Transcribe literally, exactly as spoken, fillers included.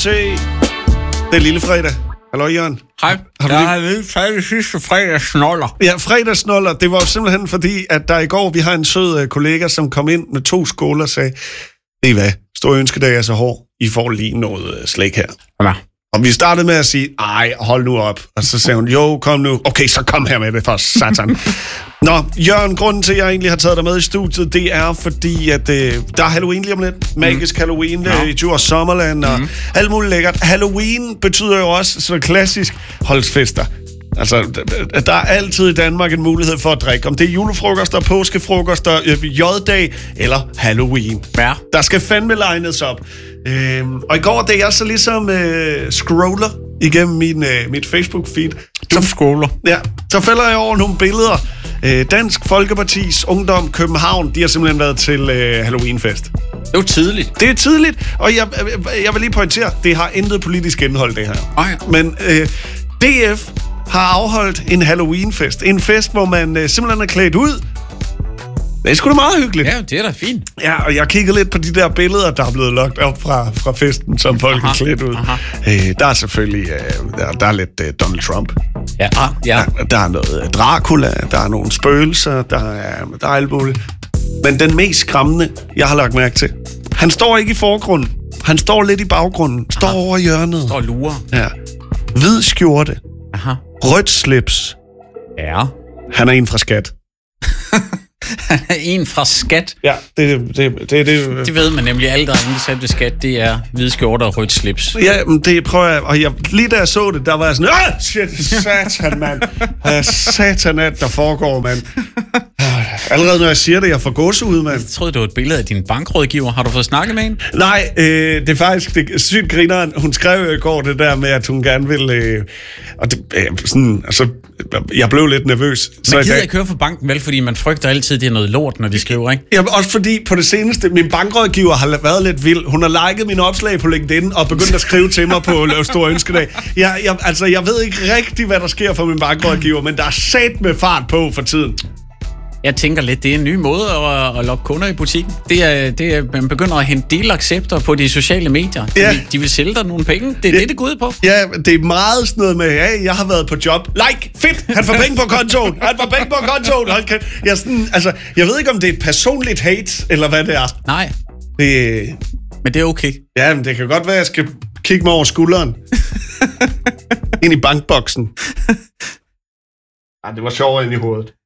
se. Det er lille fredag. Hallo, Jørgen. Hej. Har du jeg lige... har lige taget det sidste fredagsnoller. Ja, fredagsnoller. Det var jo simpelthen fordi, at der i går, vi har en sød kollega, som kom ind med to skåler og sagde, det er hvad, stor ønskedag er så hård. I får lige noget slik her. Ja. Og vi startede med at sige, ej, hold nu op. Og så sagde hun, jo, kom nu. Okay, så kom her med det for satan. Nå, Jørgen, grunden til, at jeg egentlig har taget dig med i studiet, det er fordi, at øh, der er Halloween lige om lidt. Magisk mm. Halloween ja. i Djurs Sommerland og mm. alt muligt lækkert. Halloween betyder jo også så klassisk holdsfester. Altså, der er altid i Danmark en mulighed for at drikke. Om det er julefrokoster, påskefrokoster, J-dag eller Halloween. Ja. Der skal fandme legnes op. Øhm, og i går, da jeg så ligesom øh, scroller igennem min, øh, mit Facebook-feed... Du scroller? Ja, så falder jeg over nogle billeder. Øh, Dansk Folkepartis Ungdom København, de har simpelthen været til øh, Halloweenfest. Det er jo tidligt. Det er tidligt, og jeg, jeg vil lige pointere, det har intet politisk indhold, det her. Ej. Men øh, D F har afholdt en Halloweenfest. En fest, hvor man øh, simpelthen er klædt ud. Det er sgu da meget hyggeligt. Ja, det er da fint. Ja, og jeg kiggede lidt på de der billeder, der er blevet lagt op fra, fra festen, som folk er klædt ud. Øh, der er selvfølgelig øh, der, der er lidt øh, Donald Trump. Ja, ah, ja. Der, der er noget Dracula, der er nogle spøgelser, der er, der er alt muligt. Men den mest skræmmende, jeg har lagt mærke til, han står ikke i forgrunden. Han står lidt i baggrunden. Står Aha. over hjørnet. Står og lurer. Ja. Hvid skjorte. Aha. Rødt slips. Ja. Han er en fra Skat. En fra Skat. Ja, det det, det, det, det det ved man nemlig. Alle, der er ansat ved Skat, det er hvide skjorter og rødt slips. Ja, men det prøver jeg. Og jeg, lige da jeg så det, der var jeg sådan, ah, shit, satan, mand. Uh, satan, at der foregår, mand. Uh, allerede når jeg siger det, jeg får gåsehud, mand. Jeg troede, det var et billede af din bankrådgiver. Har du fået snakket med hende? Nej, øh, det er faktisk det er sygt grineren. Hun skrev jo i går det der med, at hun gerne ville... Øh, og det, øh, sådan, altså, jeg blev lidt nervøs. Man gider dag... ikke høre fra banken, vel? Fordi man frygter altid, det er noget lort, når de skriver, ikke? Ja, også fordi på det seneste, min bankrådgiver har været lidt vild. Hun har liket mine opslag på LinkedIn og begyndt at skrive til mig på Stor Ønskedag. Jeg, jeg, altså, jeg ved ikke rigtig, hvad der sker for min bankrådgiver, men der er sat med fart på for tiden. Jeg tænker lidt, det er en ny måde at, at lokke kunder i butikken. Det er, det er, man begynder at hente delaccepter på de sociale medier. De, ja. vil, de vil sælge dig nogle penge. Det er ja. det, det går ud på. Ja, det er meget sådan noget med, hey, jeg har været på job. Like, fedt, han får penge på kontoen. Han får penge på kontoen. Jeg, sådan, altså, jeg ved ikke, om det er et personligt hate, eller hvad det er. Nej, det... men det er okay. Ja, men det kan godt være, at jeg skal kigge mig over skulderen. Ind i bankboksen. Ja, det var sjovere end i hovedet.